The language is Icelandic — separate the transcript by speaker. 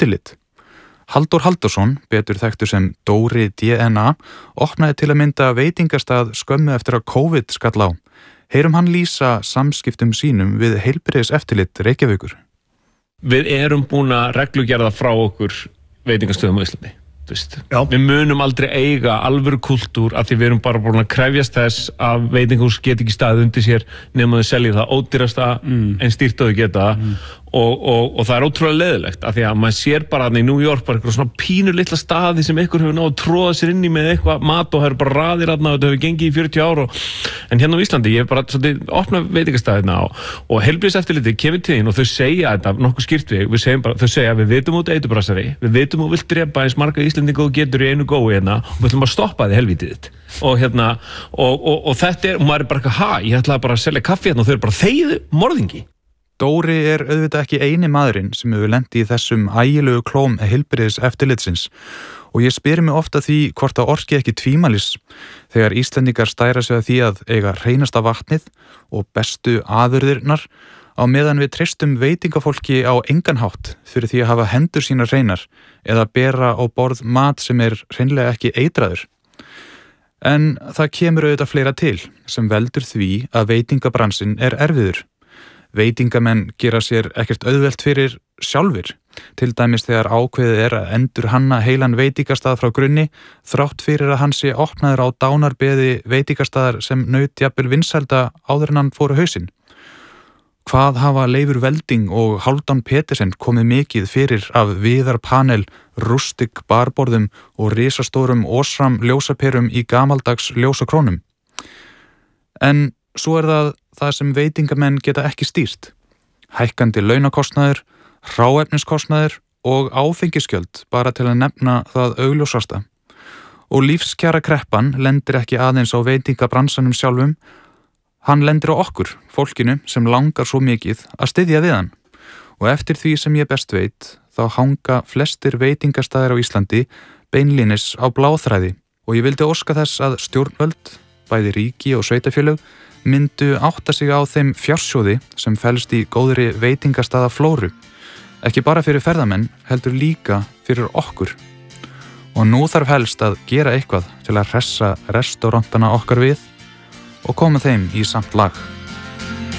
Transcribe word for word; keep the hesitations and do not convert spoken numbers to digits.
Speaker 1: eftirlit. Halldór Halldórsson, betur þekktur sem Dóri D N A, opnaði til að mynda veitingastað skömmu eftir að COVID skall á. Heyrum hann lýsa samskiptum sínum við heilbrigðiseftirlit Reykjavíkur.
Speaker 2: Við erum búin að reglugerða frá okkur veitingastöðum á Íslandi. Við munum aldrei eiga alvöru kultúr af því við erum bara búin að krefjast þess að veitingahús get ekki staðið undir sér nema þau selja það ódýrasta mm. en stýrt að þau geta mm. og, og, og það er ótrúlega leiðilegt af því að maður sér bara í New York bara eitthvað svona pínur litla staði sem einhver hefur náð að tróða sér inn í með eitthvað mat og það eru bara raðir aðna og þetta hefur gengið í fjörutíu ár og, en hérna á Íslandi ég hef bara svolítið opnað veitingastæðina og, og heilbrigðiseftirlitið kemur til þín og þau segja þetta nokkuð skýrt við, við segjum bara, þau segja við vitum út eiturbrasari, við vitum út vilt drepa eins marga Íslendinga og getur í einu gói hérna og við ætlum að stoppa þið helvítið þitt og hérna og, og, og þetta er, og maður er bara eitthvað, ha, ég ætlaði bara að selja kaffi hérna og þau eru bara þegiðu morðingi.
Speaker 1: Dóri er auðvitað ekki eini maðurinn sem hefur lent í þessum ægilegu klóm heilbrigðiseftirlitsins og ég spyr mig ofta því hvort það orki ekki tvímælis þegar Íslendingar stæra sig að því að eiga hreinasta vatnið og bestu afurðirnar á meðan við treystum veitingafólki á engan hátt fyrir því að hafa hendur sínar hreinar eða bera á borð mat sem er hreinlega ekki eitraður. En það kemur auðvitað fleira til sem veldur því að veitingabransinn er erfiður. Veitingamenn gera sér ekkert auðvelt fyrir sjálfir, til dæmis þegar ákveðið er að endur hanna heilan veitingastað frá grunni þrátt fyrir að hann sé opnaður á dánarbeði veitingastaðar sem naut jafnvel vinsælda áður en hann fór á hausinn. Hvað hafa Leifur Velding og Hálfdán Petersen komið mikið fyrir af viðarpanel, rústig barborðum og risastórum Osram ljósaperum í gamaldags ljósakrónum? En svo er það það sem veitingamenn geta ekki stýrt. Hækkandi launakostnaður, hráefniskostnaður og áfengisgjöld bara til að nefna það augljósasta. Og lífskjara kreppan lendir ekki aðeins á veitingabransanum sjálfum, hann lendir á okkur, fólkinu sem langar svo mikið að styðja við hann. Og eftir því sem ég best veit, þá hanga flestir veitingastæðir á Íslandi beinlínis á bláþræði og ég vildi óska þess að stjórnvöld, bæði ríki og sveitafélög, myndu átta sig á þeim fjársjóði sem felst í góðri veitingastaða flóru. Ekki bara fyrir ferðamenn, heldur líka fyrir okkur. Og nú þarf helst að gera eitthvað til að hressa restaurantana okkar við og koma þeim í samt lag.